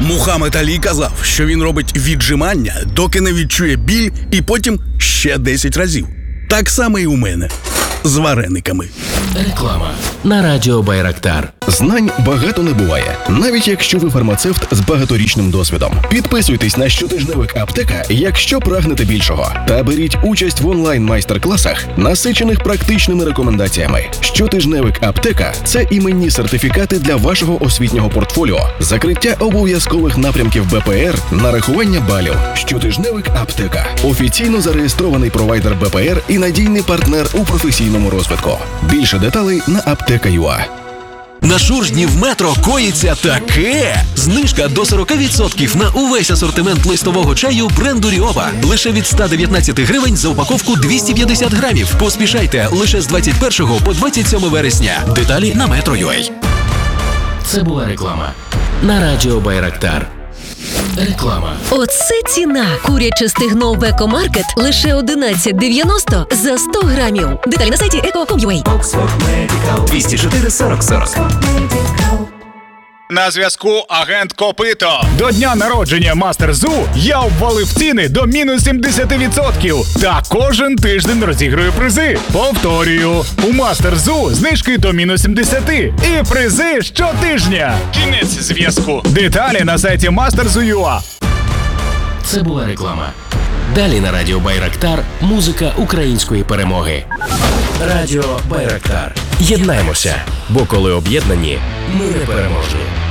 Мухаммед Алі казав, що він робить віджимання, доки не відчує біль, і потім ще 10 разів. Так само і у мене. З варениками. Реклама на радіо Байрактар. Знань багато не буває, навіть якщо ви фармацевт з багаторічним досвідом. Підписуйтесь на щотижневик «Аптека», якщо прагнете більшого. Та беріть участь в онлайн-майстер-класах, насичених практичними рекомендаціями. Щотижневик «Аптека» – це іменні сертифікати для вашого освітнього портфоліо, закриття обов'язкових напрямків БПР, нарахування балів. Щотижневик «Аптека» – офіційно зареєстрований провайдер БПР і надійний партнер у професійному розвитку. Більше деталей на apteka.ua. На Шуржні в Метро коїться таке! Знижка до 40% на увесь асортимент листового чаю бренду Ріоба. Лише від 119 гривень за упаковку 250 грамів. Поспішайте, лише з 21 по 27 вересня. Деталі на Metro.ua. Це була реклама на радіо Байрактар. Реклама. Оце ціна. Куряче стегно в Екомаркет лише 11,90 за 100 грамів. Деталі на сайті eco.com.ua. 204 40 40. На зв'язку агент Копито. До дня народження Мастер Зу я обвалив ціни до мінус 70%. Та кожен тиждень розіграю призи. Повторюю, у Мастер Зу знижки до мінус 70%. І призи щотижня. Кінець зв'язку. Деталі на сайті masterzu.ua. Це була реклама. Далі на радіо Байрактар музика української перемоги. Радіо Байрактар. Єднаємося, бо коли об'єднані, ми непереможні.